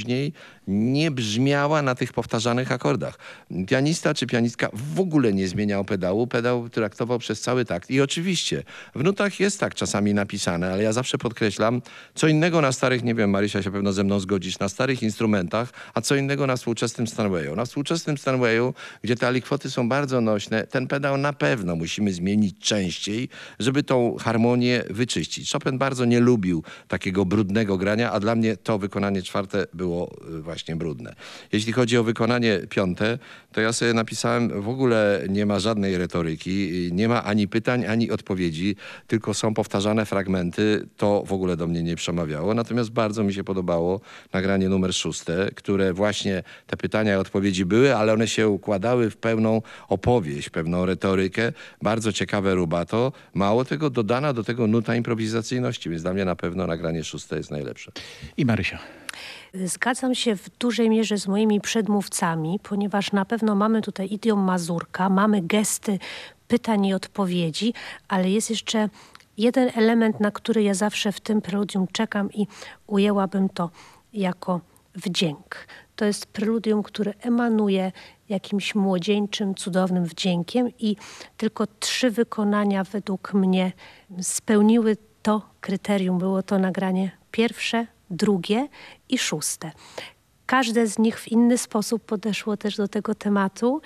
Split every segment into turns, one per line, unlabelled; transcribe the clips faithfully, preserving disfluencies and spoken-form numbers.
niej nie brzmiała na tych powtarzanych akordach. Pianista czy pianistka w ogóle nie zmieniał pedału. Pedał traktował przez cały takt. I oczywiście w nutach jest tak czasami napisane, ale ja zawsze podkreślam, co innego na starych, nie wiem, Marysia się pewno ze mną zgodzisz, na starych instrumentach, a co innego na współczesnym Steinwayu. Na współczesnym Steinwayu, gdzie te alikwoty są bardzo nośne, ten pedał na pewno musimy zmienić częściej, żeby tą harmonię wyczyścić. Chopin bardzo nie lubił takiego brudnego grania, a dla mnie to wykonanie czwarte było właśnie brudne. Jeśli chodzi o wykonanie piąte, to ja sobie napisałem, w ogóle nie ma żadnej retoryki, nie ma ani pytań, ani odpowiedzi, tylko są powtarzane fragmenty. To w ogóle do mnie nie przemawiało. Natomiast bardzo mi się podobało nagranie numer szóste, które właśnie te pytania i odpowiedzi były, ale one się układały w pełną opowieść, pewną retorykę. Bardzo ciekawe rubato. Mało tego, dodana do tego nuta improwizacyjności, więc dla mnie na pewno nagranie szóste jest najlepsze.
I Marysia.
Zgadzam się w dużej mierze z moimi przedmówcami, ponieważ na pewno mamy tutaj idiom Mazurka, mamy gesty pytań i odpowiedzi, ale jest jeszcze jeden element, na który ja zawsze w tym preludium czekam i ujęłabym to jako wdzięk. To jest preludium, które emanuje jakimś młodzieńczym, cudownym wdziękiem i tylko trzy wykonania według mnie spełniły to kryterium. Było to nagranie pierwsze, drugie i szóste. Każde z nich w inny sposób podeszło też do tego tematu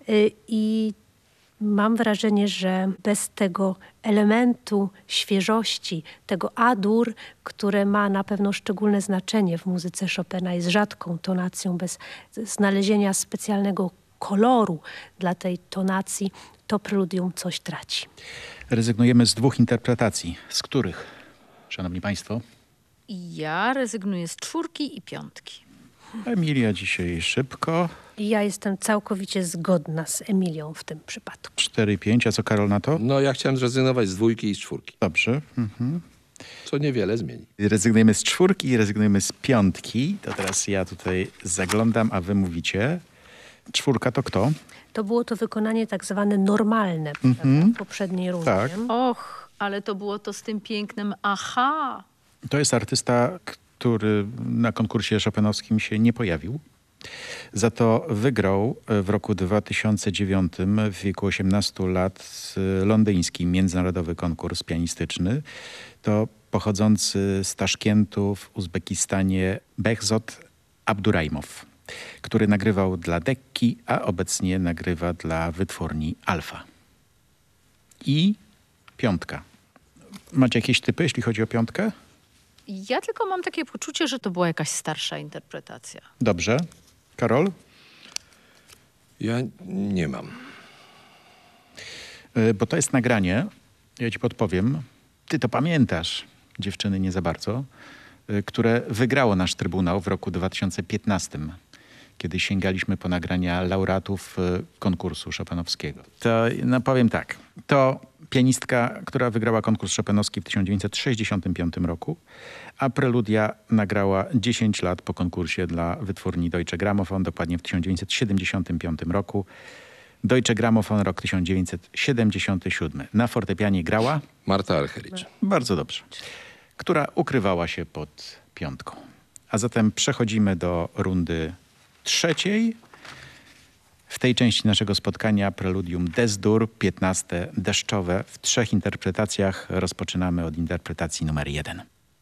i mam wrażenie, że bez tego elementu świeżości, tego A-dur, które ma na pewno szczególne znaczenie w muzyce Chopina, jest rzadką tonacją, bez znalezienia specjalnego koloru dla tej tonacji, to preludium coś traci.
Rezygnujemy z dwóch interpretacji. Z których, szanowni państwo?
Ja rezygnuję z czwórki i piątki.
Emilia dzisiaj szybko.
Ja jestem całkowicie zgodna z Emilią w tym przypadku.
cztery pięć, a co Karol na to?
No ja chciałem zrezygnować z dwójki i z czwórki.
Dobrze. Mhm.
Co niewiele zmieni.
Rezygnujemy z czwórki i rezygnujemy z piątki. To teraz ja tutaj zaglądam, a wy mówicie. Czwórka to kto?
To było to wykonanie tak zwane normalne,
Mhm.
prawda, w poprzedniej rundzie.
Tak.
Och, ale to było to z tym pięknym aha.
To jest artysta, który na konkursie chopinowskim się nie pojawił. Za to wygrał w roku dwa tysiące dziewiątym w wieku osiemnastu lat londyński międzynarodowy konkurs pianistyczny. To pochodzący z Taszkentu w Uzbekistanie Behzod Abdurajmow, który nagrywał dla Decki, a obecnie nagrywa dla wytwórni Alfa. I piątka. Macie jakieś typy, jeśli chodzi o piątkę?
Ja tylko mam takie poczucie, że to była jakaś starsza interpretacja.
Dobrze. Karol?
Ja nie mam.
Y, Bo to jest nagranie, ja ci podpowiem, ty to pamiętasz, dziewczyny nie za bardzo, y, które wygrało nasz Trybunał w roku dwa tysiące piętnastym, kiedy sięgaliśmy po nagrania laureatów y, konkursu chopinowskiego. To no powiem tak, to pianistka, która wygrała konkurs chopinowski w tysiąc dziewięćset sześćdziesiątym piątym roku, a preludia nagrała dziesięć lat po konkursie dla wytwórni Deutsche Grammophon, dokładnie w tysiąc dziewięćset siedemdziesiątym piątym roku. Deutsche Grammophon, rok tysiąc dziewięćset siedemdziesiąty siódmy. Na fortepianie grała?
Marta Argerich.
Bardzo dobrze. Która ukrywała się pod piątką. A zatem przechodzimy do rundy trzeciej. W tej części naszego spotkania preludium Des-dur, piętnaste deszczowe w trzech interpretacjach. Rozpoczynamy od interpretacji numer jeden.